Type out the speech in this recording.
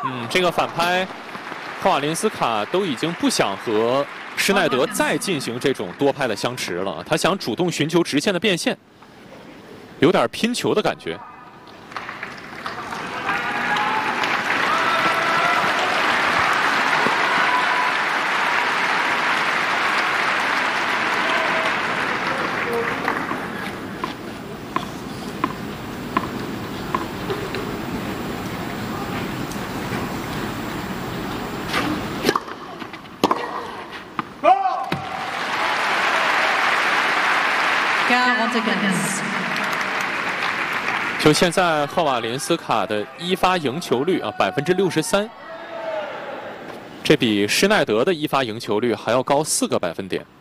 这个反拍，赫瓦林斯卡都已经不想和施耐德再进行这种多拍的相持了，他想主动寻求直线的变现，有点拼球的感觉。 就现在，赫瓦林斯卡的一发赢球率啊63%，这比施耐德的一发赢球率还要高4个百分点。